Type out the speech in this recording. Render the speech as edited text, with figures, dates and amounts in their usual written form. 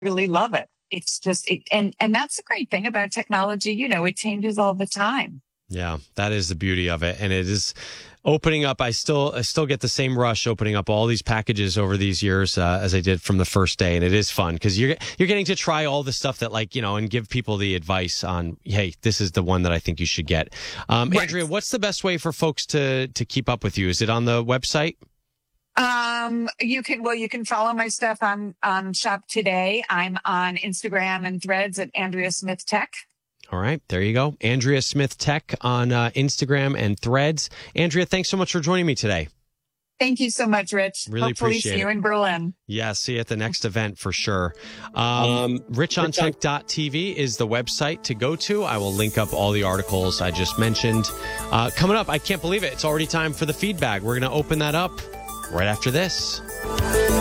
really love it. It's just, and that's the great thing about technology. It changes all the time. Yeah, that is the beauty of it. And it is opening up. I still get the same rush opening up all these packages over these years as I did from the first day. And it is fun because you're getting to try all the stuff that and give people the advice on, hey, this is the one that I think you should get. Right. Andrea, what's the best way for folks to keep up with you? Is it on the website? You can follow my stuff on Shop Today. I'm on Instagram and Threads at Andrea Smith Tech. All right, there you go. Andrea Smith Tech on Instagram and Threads. Andrea, thanks so much for joining me today. Thank you so much, Rich. Really Hopefully appreciate it. See you in Berlin. Yeah, see you at the next event for sure. RichOnTech.tv is the website to go to. I will link up all the articles I just mentioned. Coming up, I can't believe it. It's already time for the feedback. We're going to open that up right after this.